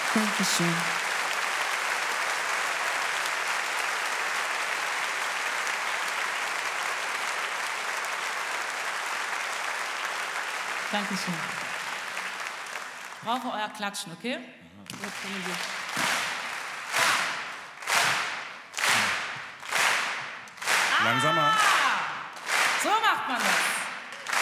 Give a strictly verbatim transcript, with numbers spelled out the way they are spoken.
Dankeschön. Dankeschön. Ich brauche euer Klatschen, okay? Langsamer. So macht man das.